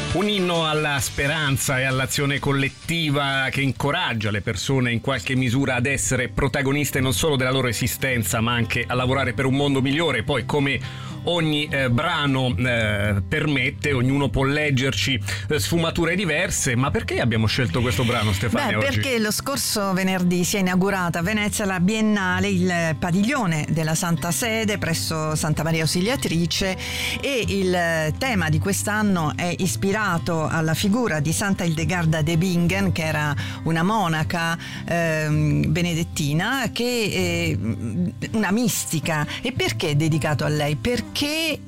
Un inno alla speranza e all'azione collettiva che incoraggia le persone in qualche misura ad essere protagoniste non solo della loro esistenza, ma anche a lavorare per un mondo migliore. Poi, come ogni brano permette, ognuno può leggerci sfumature diverse. Ma perché abbiamo scelto questo brano, Stefania, oggi? Perché lo scorso venerdì si è inaugurata a Venezia la Biennale, il padiglione della Santa Sede presso Santa Maria Ausiliatrice, e il tema di quest'anno è ispirato alla figura di Santa Hildegarda de Bingen, che era una monaca benedettina, che una mistica. E perché è dedicato a lei? Perché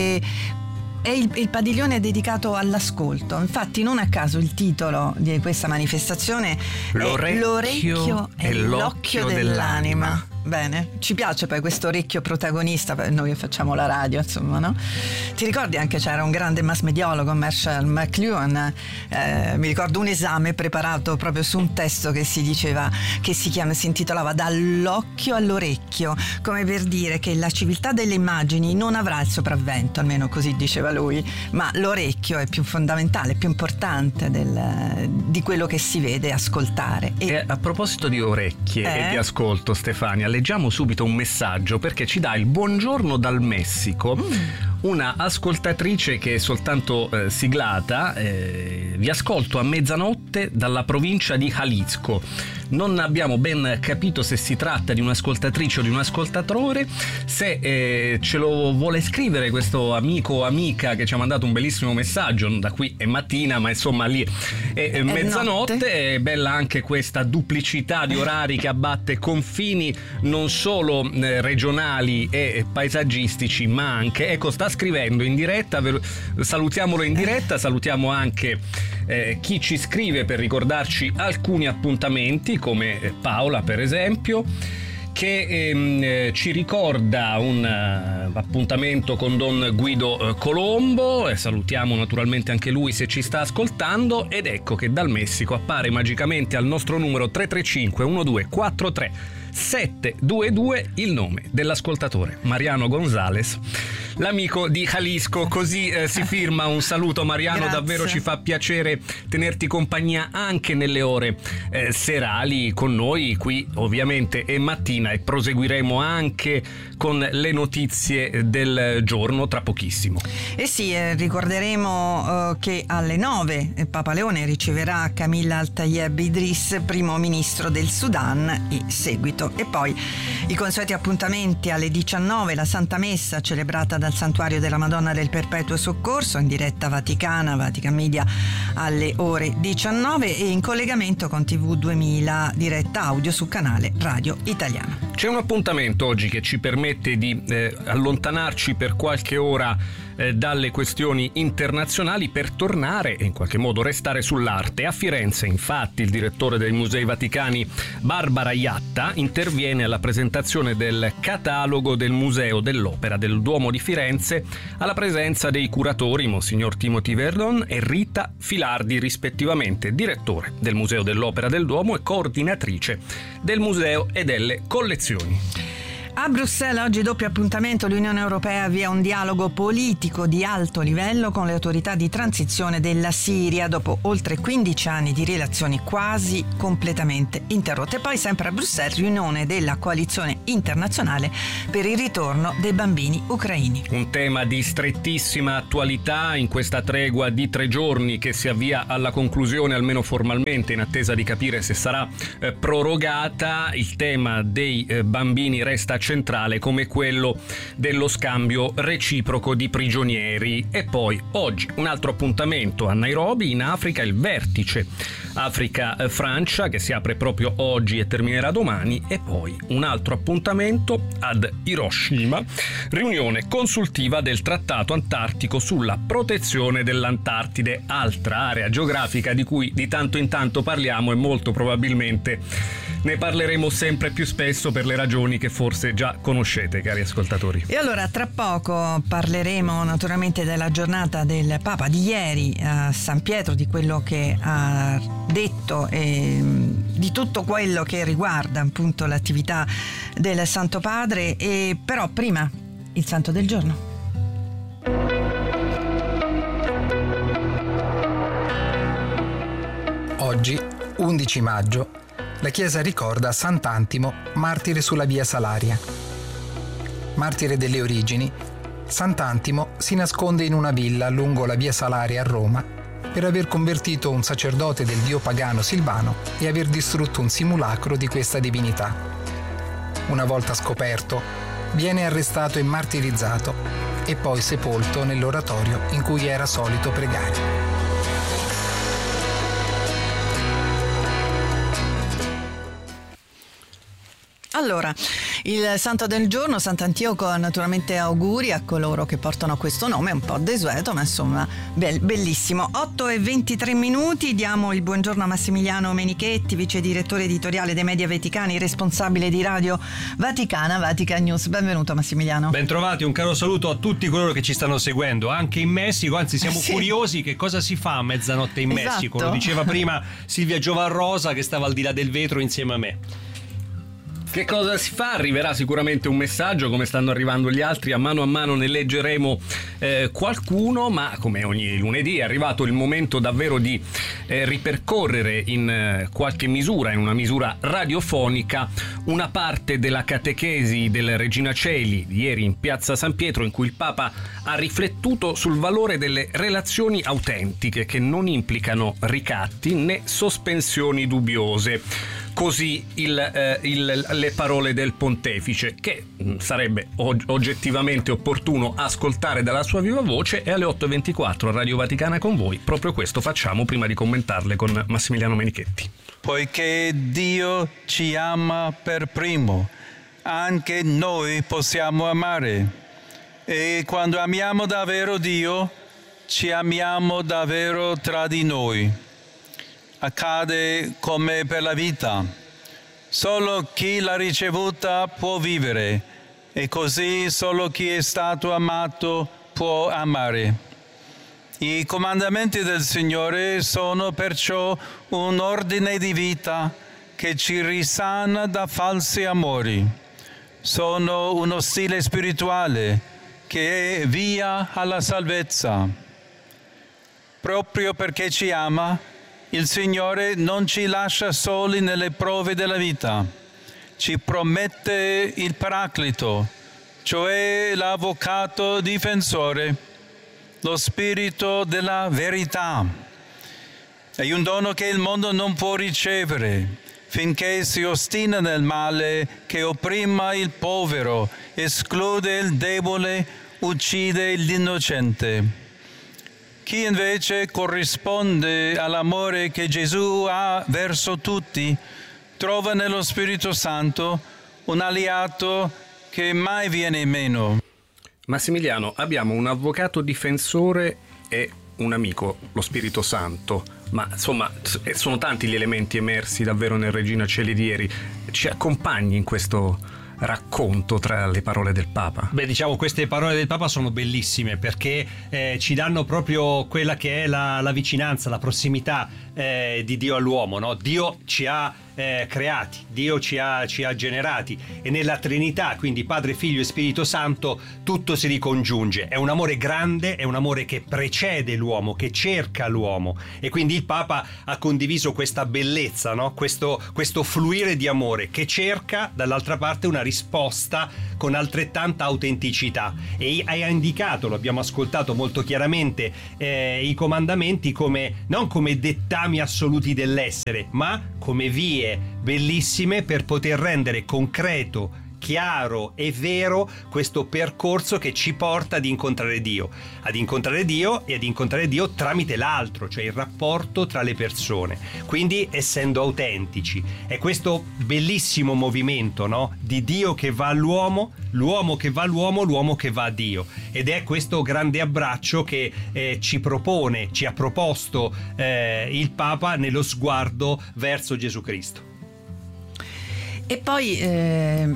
è il padiglione dedicato all'ascolto. Infatti, non a caso il titolo di questa manifestazione è L'orecchio e l'occhio dell'anima. Bene, ci piace poi questo orecchio protagonista, noi facciamo la radio, insomma, no? Ti ricordi anche c'era un grande mass mediologo, Marshall McLuhan, mi ricordo un esame preparato proprio su un testo che si diceva, si intitolava Dall'occhio all'orecchio, come per dire che la civiltà delle immagini non avrà il sopravvento, almeno così diceva lui, ma l'orecchio è più fondamentale, più importante di quello che si vede e ascoltare. E a proposito di orecchie e di ascolto, Stefania, leggiamo subito un messaggio, perché ci dà il buongiorno dal Messico una ascoltatrice che è soltanto siglata. Vi ascolto a mezzanotte dalla provincia di Jalisco. Non abbiamo ben capito se si tratta di un'ascoltatrice o di un ascoltatore. Se ce lo vuole scrivere questo amico o amica che ci ha mandato un bellissimo messaggio, da qui è mattina, ma insomma lì è mezzanotte. È bella anche questa duplicità di orari che abbatte confini non solo regionali e paesaggistici, ma anche, ecco, sta scrivendo in diretta, salutiamolo in diretta. Salutiamo anche chi ci scrive per ricordarci alcuni appuntamenti, come Paola per esempio, che ci ricorda un appuntamento con Don Guido Colombo, e salutiamo naturalmente anche lui se ci sta ascoltando. Ed ecco che dal Messico appare magicamente al nostro numero 335 1243 722 il nome dell'ascoltatore, Mariano Gonzales, l'amico di Jalisco. Così si firma. Un saluto, Mariano. Grazie. Davvero ci fa piacere tenerti compagnia anche nelle ore serali con noi. Qui ovviamente è mattina e proseguiremo anche con le notizie del giorno tra pochissimo. E sì, ricorderemo che alle 9 Papa Leone riceverà Camilla Al-Tayeb Idris, primo ministro del Sudan, e seguito. E poi i consueti appuntamenti alle 19, la Santa Messa celebrata dal Santuario della Madonna del Perpetuo Soccorso in diretta vaticana, Vatican Media, alle ore 19, e in collegamento con TV 2000 diretta audio sul canale Radio Italiano. C'è un appuntamento oggi che ci permette di allontanarci per qualche ora dalle questioni internazionali per tornare e in qualche modo restare sull'arte. A Firenze, infatti, il direttore dei Musei Vaticani, Barbara Iatta, interviene alla presentazione del catalogo del Museo dell'Opera del Duomo di Firenze, alla presenza dei curatori Monsignor Timothy Verdon e Rita Filardi, rispettivamente direttore del Museo dell'Opera del Duomo e coordinatrice del museo e delle collezioni. A Bruxelles oggi doppio appuntamento. L'Unione Europea avvia un dialogo politico di alto livello con le autorità di transizione della Siria dopo oltre 15 anni di relazioni quasi completamente interrotte. Poi sempre a Bruxelles riunione della coalizione internazionale per il ritorno dei bambini ucraini. Un tema di strettissima attualità in questa tregua di 3 giorni che si avvia alla conclusione, almeno formalmente, in attesa di capire se sarà prorogata. Il tema dei bambini resta centrale, come quello dello scambio reciproco di prigionieri. E poi oggi un altro appuntamento a Nairobi, in Africa, il vertice Africa-Francia che si apre proprio oggi e terminerà domani. E poi un altro appuntamento ad Hiroshima, riunione consultiva del Trattato Antartico sulla protezione dell'Antartide, altra area geografica di cui di tanto in tanto parliamo, e molto probabilmente ne parleremo sempre più spesso per le ragioni che forse già conoscete, cari ascoltatori. E allora tra poco parleremo naturalmente della giornata del Papa di ieri a San Pietro, di quello che ha detto e di tutto quello che riguarda appunto l'attività del Santo Padre. E però prima il Santo del giorno. Oggi, 11 maggio, la Chiesa ricorda Sant'Antimo, martire sulla via Salaria. Martire delle origini, Sant'Antimo si nasconde in una villa lungo la via Salaria a Roma per aver convertito un sacerdote del dio pagano Silvano e aver distrutto un simulacro di questa divinità. Una volta scoperto, viene arrestato e martirizzato e poi sepolto nell'oratorio in cui era solito pregare. Allora, il santo del giorno, Sant'Antioco, naturalmente auguri a coloro che portano questo nome, un po' desueto, ma insomma bellissimo. 8:23, diamo il buongiorno a Massimiliano Menichetti, vice direttore editoriale dei Media Vaticani, responsabile di Radio Vaticana, Vatican News. Benvenuto Massimiliano. Bentrovati, un caro saluto a tutti coloro che ci stanno seguendo, anche in Messico, anzi siamo curiosi che cosa si fa a mezzanotte in Messico. Lo diceva prima Silvia Giovarrosa che stava al di là del vetro insieme a me. Che cosa si fa? Arriverà sicuramente un messaggio, come stanno arrivando gli altri, a mano ne leggeremo qualcuno, ma come ogni lunedì è arrivato il momento davvero di ripercorrere in qualche misura, in una misura radiofonica, una parte della catechesi del Regina Coeli di ieri in Piazza San Pietro, in cui il Papa ha riflettuto sul valore delle relazioni autentiche che non implicano ricatti né sospensioni dubbiose. Così le parole del pontefice, che sarebbe oggettivamente opportuno ascoltare dalla sua viva voce, e alle 8:24 a Radio Vaticana con voi. Proprio questo facciamo prima di commentarle con Massimiliano Menichetti. Poiché Dio ci ama per primo, anche noi possiamo amare. E quando amiamo davvero Dio, ci amiamo davvero tra di noi. Accade come per la vita. Solo chi l'ha ricevuta può vivere e così solo chi è stato amato può amare. I comandamenti del Signore sono perciò un ordine di vita che ci risana da falsi amori. Sono uno stile spirituale che è via alla salvezza. Proprio perché ci ama, il Signore non ci lascia soli nelle prove della vita. Ci promette il Paraclito, cioè l'Avvocato difensore, lo Spirito della verità. È un dono che il mondo non può ricevere finché si ostina nel male che opprima il povero, esclude il debole, uccide l'innocente. Chi invece corrisponde all'amore che Gesù ha verso tutti, trova nello Spirito Santo un alleato che mai viene meno. Massimiliano, abbiamo un avvocato difensore e un amico, lo Spirito Santo, ma insomma sono tanti gli elementi emersi davvero nel Regina Coeli di ieri. Ci accompagni in questo racconto tra le parole del Papa? Beh, diciamo, queste parole del Papa sono bellissime perché ci danno proprio quella che è la vicinanza, la prossimità di Dio all'uomo, no? Dio ci ha creati, Dio ci ha generati, e nella Trinità, quindi Padre, Figlio e Spirito Santo, tutto si ricongiunge. È un amore grande, è un amore che precede l'uomo, che cerca l'uomo, e quindi il Papa ha condiviso questa bellezza, no? Questo fluire di amore che cerca dall'altra parte una risposta con altrettanta autenticità, e ha indicato, lo abbiamo ascoltato molto chiaramente, i comandamenti come non come dettami assoluti dell'essere, ma come vie bellissime per poter rendere concreto, chiaro e vero questo percorso che ci porta ad incontrare Dio e ad incontrare Dio tramite l'altro, cioè il rapporto tra le persone, quindi essendo autentici. È questo bellissimo movimento, no? Di Dio che va all'uomo, l'uomo che va all'uomo, l'uomo che va a Dio, ed è questo grande abbraccio che ci ha proposto il Papa nello sguardo verso Gesù Cristo. E poi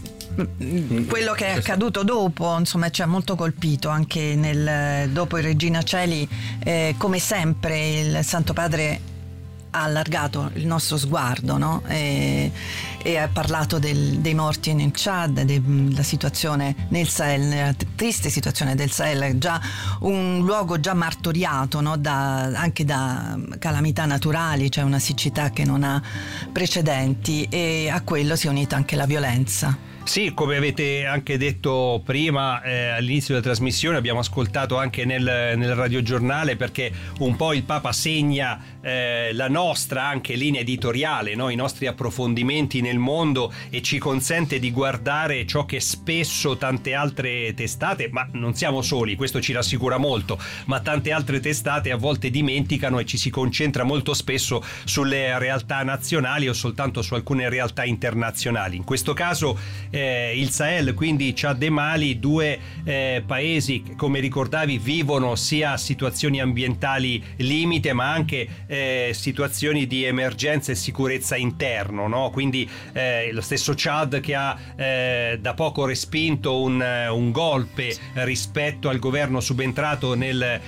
quello che è accaduto dopo, insomma, ci ha molto colpito anche dopo il Regina Coeli. Come sempre il Santo Padre ha allargato il nostro sguardo, no? E ha parlato dei morti nel Chad, della situazione nel Sahel, la triste situazione del Sahel, già un luogo già martoriato, no? Anche da calamità naturali, cioè una siccità che non ha precedenti, e a quello si è unita anche la violenza. Sì, come avete anche detto prima, all'inizio della trasmissione abbiamo ascoltato anche nel radiogiornale, perché un po' il Papa segna la nostra anche linea editoriale, no? I nostri approfondimenti nel mondo, e ci consente di guardare ciò che spesso tante altre testate, ma non siamo soli, questo ci rassicura molto, ma tante altre testate a volte dimenticano, e ci si concentra molto spesso sulle realtà nazionali o soltanto su alcune realtà internazionali. In questo caso il Sahel, quindi Chad e Mali, due paesi che, come ricordavi, vivono sia situazioni ambientali limite, ma anche situazioni di emergenza e sicurezza interno, no? Quindi lo stesso Chad, che ha da poco respinto un golpe rispetto al governo subentrato nel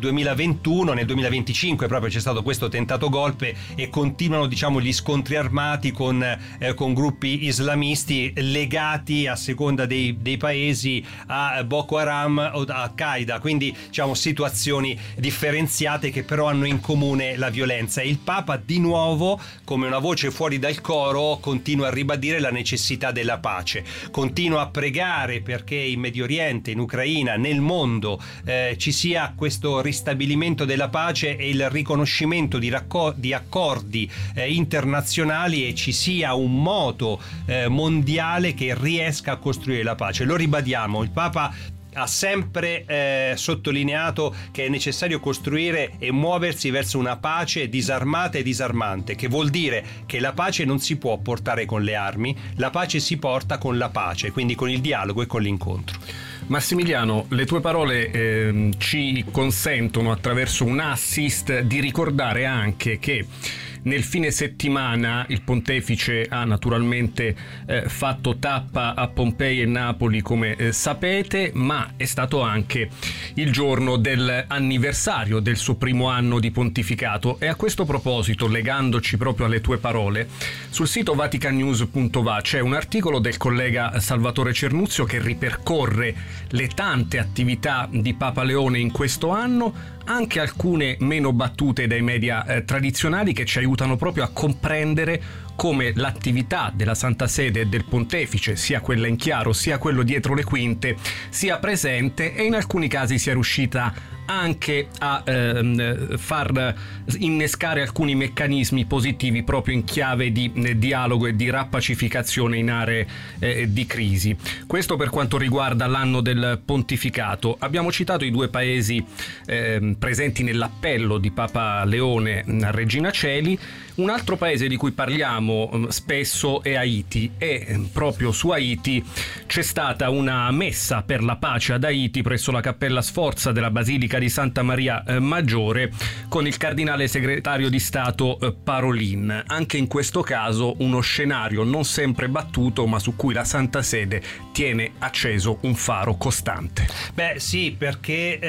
2021, nel 2025 proprio c'è stato questo tentato golpe, e continuano, diciamo, gli scontri armati con gruppi islamisti legati a seconda dei paesi a Boko Haram o a Al-Qaeda, quindi diciamo situazioni differenziate che però hanno in comune la violenza. E il Papa, di nuovo, come una voce fuori dal coro, continua a ribadire la necessità della pace, continua a pregare perché in Medio Oriente, in Ucraina, nel mondo ci sia questo ristabilimento della pace e il riconoscimento di accordi internazionali, e ci sia un moto mondiale che riesca a costruire la pace. Lo ribadiamo, il Papa ha sempre sottolineato che è necessario costruire e muoversi verso una pace disarmata e disarmante, che vuol dire che la pace non si può portare con le armi, la pace si porta con la pace, quindi con il dialogo e con l'incontro. Massimiliano, le tue parole ci consentono, attraverso un assist, di ricordare anche che nel fine settimana il pontefice ha naturalmente fatto tappa a Pompei e Napoli, come sapete, ma è stato anche il giorno dell'anniversario del suo primo anno di pontificato. E a questo proposito, legandoci proprio alle tue parole, sul sito vaticannews.va c'è un articolo del collega Salvatore Cernuzio che ripercorre le tante attività di Papa Leone in questo anno, anche alcune meno battute dai media tradizionali, che ci aiutano proprio a comprendere come l'attività della Santa Sede e del Pontefice, sia quella in chiaro sia quello dietro le quinte, sia presente e in alcuni casi sia riuscita anche a far innescare alcuni meccanismi positivi proprio in chiave di dialogo e di rappacificazione in aree di crisi. Questo per quanto riguarda l'anno del pontificato. Abbiamo citato i due paesi presenti nell'appello di Papa Leone a Regina Coeli. Un altro paese di cui parliamo spesso è Haiti, e proprio su Haiti c'è stata una messa per la pace ad Haiti presso la Cappella Sforza della Basilica di Santa Maria Maggiore, con il cardinale segretario di Stato Parolin. Anche in questo caso uno scenario non sempre battuto, ma su cui la Santa Sede tiene acceso un faro costante. Beh sì, perché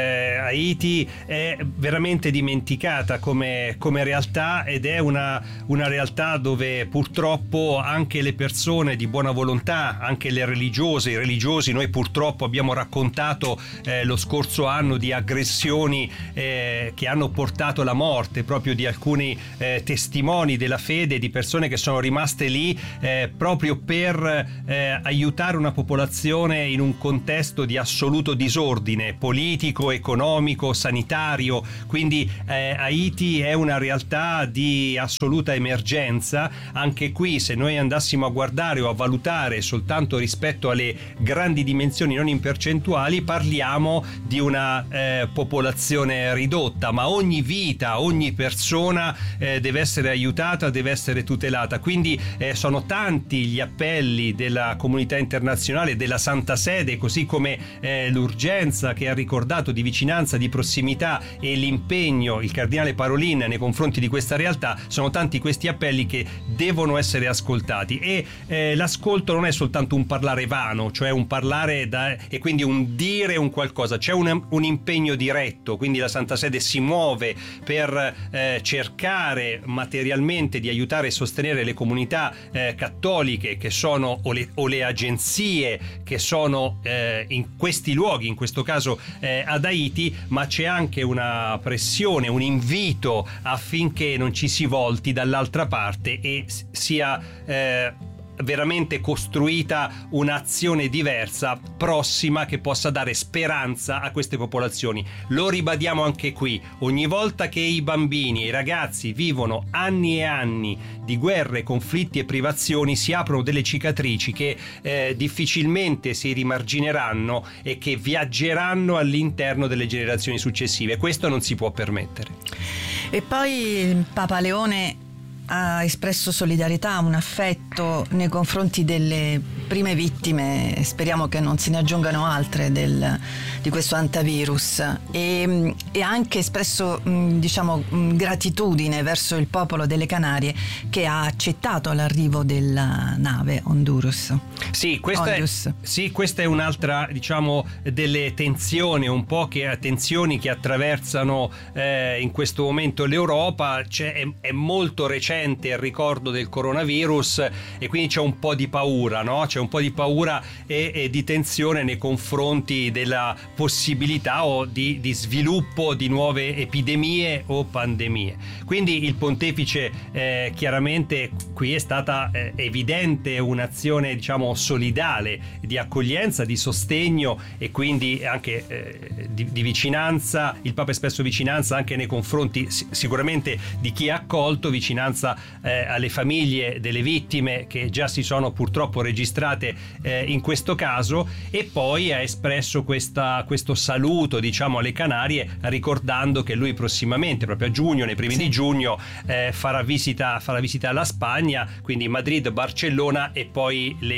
Haiti è veramente dimenticata come realtà, ed è una realtà dove purtroppo anche le persone di buona volontà, anche le religiose, i religiosi, noi purtroppo abbiamo raccontato lo scorso anno di aggressioni che hanno portato alla morte proprio di alcuni testimoni della fede, di persone che sono rimaste lì proprio per aiutare una popolazione in un contesto di assoluto disordine politico, economico, sanitario. Quindi Haiti è una realtà di assoluta emergenza. Anche qui, se noi andassimo a guardare o a valutare soltanto rispetto alle grandi dimensioni, non in percentuali, parliamo di una popolazione ridotta, ma ogni vita, ogni persona deve essere aiutata, deve essere tutelata. Quindi sono tanti gli appelli della comunità internazionale, della Santa Sede, così come l'urgenza che ha ricordato di vicinanza vicinanza, di prossimità e l'impegno, il cardinale Parolin nei confronti di questa realtà, sono tanti questi appelli che devono essere ascoltati, e l'ascolto non è soltanto un parlare vano, cioè un parlare e quindi un dire un qualcosa, c'è un impegno diretto, quindi la Santa Sede si muove per cercare materialmente di aiutare e sostenere le comunità cattoliche che sono o le agenzie che sono in questi luoghi, in questo caso ad Haiti, ma c'è anche una pressione, un invito affinché non ci si volti dall'altra parte e sia veramente costruita un'azione diversa, prossima, che possa dare speranza a queste popolazioni. Lo ribadiamo anche qui: ogni volta che i bambini e i ragazzi vivono anni e anni di guerre, conflitti e privazioni, si aprono delle cicatrici che difficilmente si rimargineranno e che viaggeranno all'interno delle generazioni successive. Questo non si può permettere. E poi Papa Leone ha espresso solidarietà, un affetto nei confronti delle prime vittime, speriamo che non se ne aggiungano altre di questo antivirus, e ha anche espresso gratitudine verso il popolo delle Canarie che ha accettato l'arrivo della nave Honduras. Sì, questa è un'altra, delle tensioni tensioni che attraversano in questo momento l'Europa. È molto recente il ricordo del coronavirus e quindi c'è un po' di paura, no? C'è un po' di paura e di tensione nei confronti della possibilità o di sviluppo di nuove epidemie o pandemie. Quindi il pontefice chiaramente qui è stata evidente un'azione solidale, di accoglienza, di sostegno e quindi anche di vicinanza. Il Papa ha espresso vicinanza anche nei confronti sicuramente di chi ha accolto, vicinanza alle famiglie delle vittime che già si sono purtroppo registrate in questo caso, e poi ha espresso questo saluto alle Canarie, ricordando che lui prossimamente, proprio a giugno, nei primi di giugno, farà visita alla Spagna, quindi Madrid, Barcellona e poi le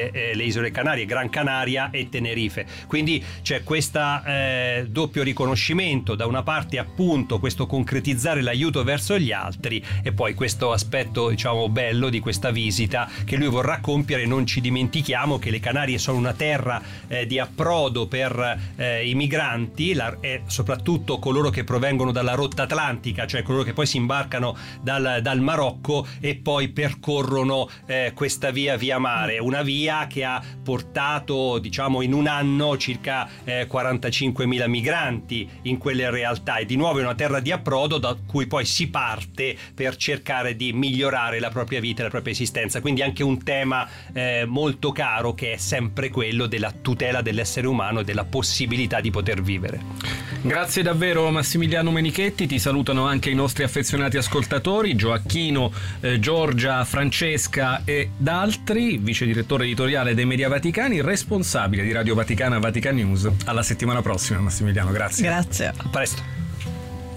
isole Canarie, Gran Canaria e Tenerife. Quindi c'è questo doppio riconoscimento: da una parte appunto questo concretizzare l'aiuto verso gli altri, e poi questo aspetto bello di questa visita che lui vorrà compiere. Non ci dimentichiamo che le Canarie sono una terra di approdo per i migranti, e soprattutto coloro che provengono dalla rotta atlantica, cioè coloro che poi si imbarcano dal Marocco e poi percorrono questa via mare, una via che ha portato in un anno circa 45.000 migranti in quelle realtà, e di nuovo è una terra di approdo da cui poi si parte per cercare di migliorare la propria vita e la propria esistenza. Quindi anche un tema molto caro, che è sempre quello della tutela dell'essere umano e della possibilità di poter vivere. Grazie davvero Massimiliano Menichetti. Ti salutano anche i nostri affezionati ascoltatori, Gioacchino, Giorgia, Francesca ed altri, vice direttore editoriale dei Media Vaticani, responsabile di Radio Vaticana Vatican News. Alla settimana prossima Massimiliano, grazie. Grazie. A presto.